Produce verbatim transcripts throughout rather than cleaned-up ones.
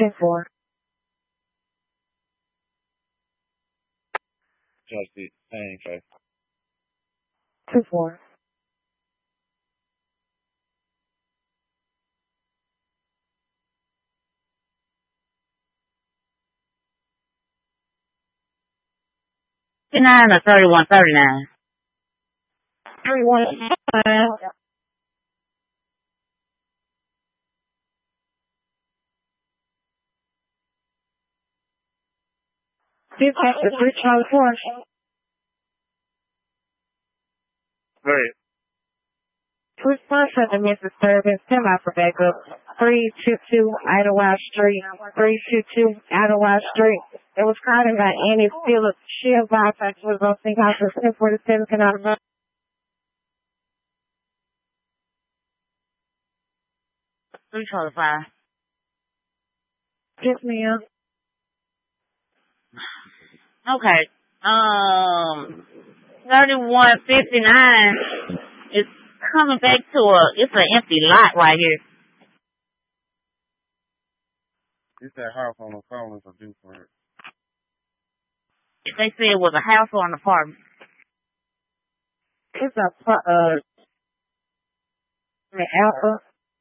ten four. Just it. Same case. two four. Nine or thirty-one, thirty-nine. thirty-one. This is three Charlie four. Great. Response to the missing disturbance. Semi for backup. three two two Idlewild Street. three two two Idlewild Street. It was caught in by Annie Phillips. She advised that she was on Saint House for ten forty-seven Canal. Three Charlie five. Yes, ma'am. Okay. Um, thirty-one fifty-nine is coming back to a, it's an empty lot right here. It's that house on the phone is a different. They said it was a house or an apartment. It's a, uh, an alpha.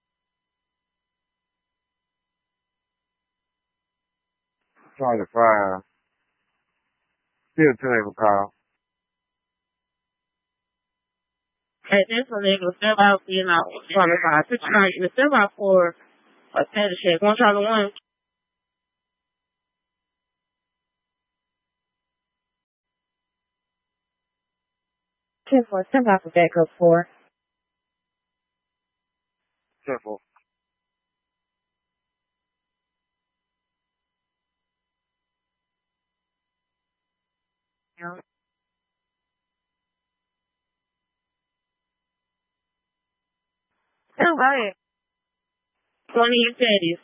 Charlie five. Still table call. Hey, this one they will step out, you know, Charlie five. Six nine, you step out for a status check. One Charlie one. ten four. Step out for backup four. Simple. All right. One of your daddies.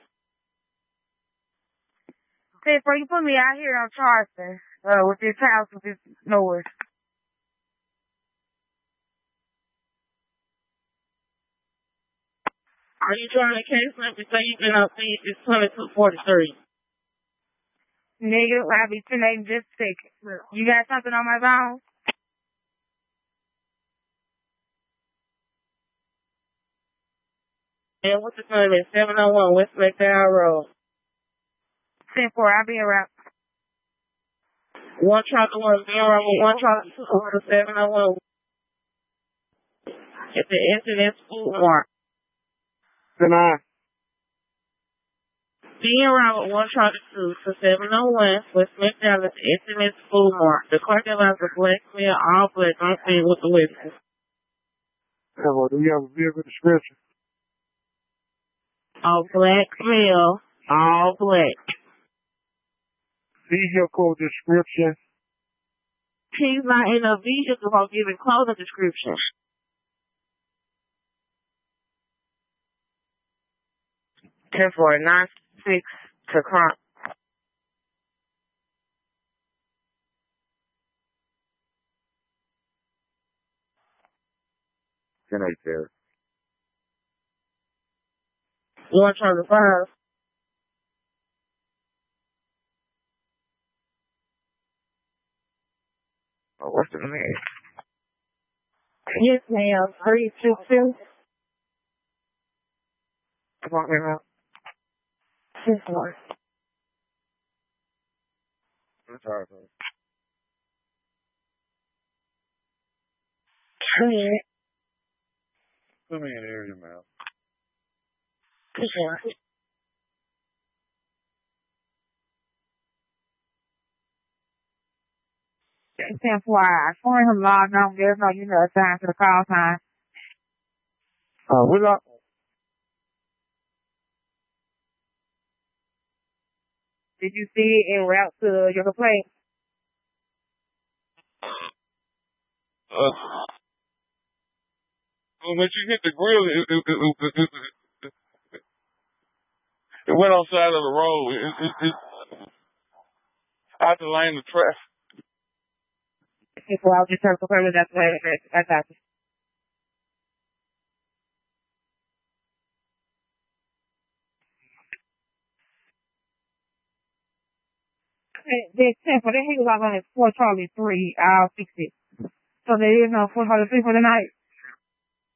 Okay, before you put me out here on Charleston, uh, with this house with this noise. Are you trying to case up to say you can uh, see it's twenty-two forty-three? Nigga, I'll be ten eight in just a second. You got something on my phone? Yeah, what's the time? It's seven oh one West McDowell Road. ten four, I'll be around. One chocolate, one zero, one chocolate, two, one seven oh one. It's the incident food mart. Good night. Being around with one chocolate two to seven oh one West McDowell is the incident food mart. The car that allows the black male, all black, I'm seeing with the witness. Hello, do you have a vehicle description? All black male, all black. Vehicle description. He's not in a vehicle for giving clothing description. ten four nine six to crime. ten eight there. You want to try the five? Oh, what's the name? Yes, ma'am. three two two. Come on, man. ten four. That's all right, man. Put me in the area, man. ten four. ten four. I phone him logged on. There's no, you know, time for the call time. Uh, we got. Did you see it en route to your complaint? Uh, when you hit the grill, it, it, it, it, it, it, it went on side of the road. It, it, it, out the lane of traffic. Okay, so I'll just try to confirm that that's the way it is. I got you. Okay, there's ten for the he was like on his four Charlie three. I'll fix it. So there is no four Charlie three for the night.